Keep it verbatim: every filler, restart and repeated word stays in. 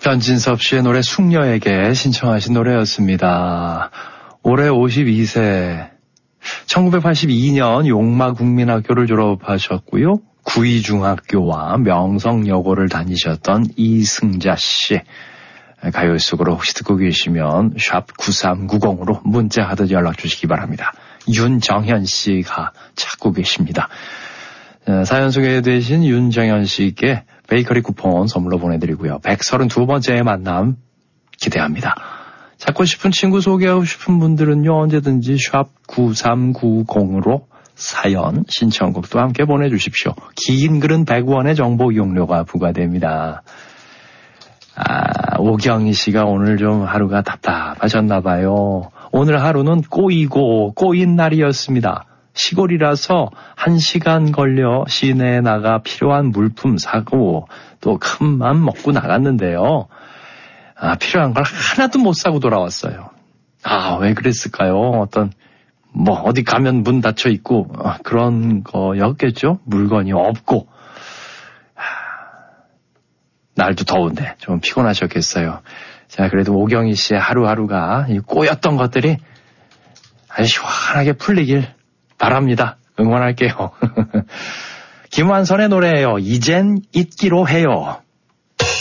전진섭 씨의 노래 숙녀에게 신청하신 노래였습니다. 올해 오십이 세, 천구백팔십이 년 용마국민학교를 졸업하셨고요. 구이중학교와 명성여고를 다니셨던 이승자 씨. 가요 속으로 혹시 듣고 계시면 샵 구삼구공으로 문자하듯 연락 주시기 바랍니다. 윤정현 씨가 찾고 계십니다. 사연 소개되신 윤정현 씨께 베이커리 쿠폰 선물로 보내드리고요. 백삼십이 번째 만남 기대합니다. 찾고 싶은 친구 소개하고 싶은 분들은요, 언제든지 샵 구삼구공으로 사연, 신청곡도 함께 보내주십시오. 긴 글은 백 원의 정보 이용료가 부과됩니다. 아, 오경희 씨가 오늘 좀 하루가 답답하셨나 봐요. 오늘 하루는 꼬이고 꼬인 날이었습니다. 시골이라서 한 시간 걸려 시내에 나가 필요한 물품 사고 또 큰맘 먹고 나갔는데요. 아, 필요한 걸 하나도 못 사고 돌아왔어요. 아, 왜 그랬을까요? 어떤 뭐 어디 가면 문 닫혀 있고 아, 그런 거였겠죠. 물건이 없고. 아, 날도 더운데 좀 피곤하셨겠어요. 자, 그래도 오경희 씨의 하루하루가 이 꼬였던 것들이 아주 시원하게 풀리길 바랍니다. 응원할게요. 김완선의 노래예요. 이젠 잊기로 해요.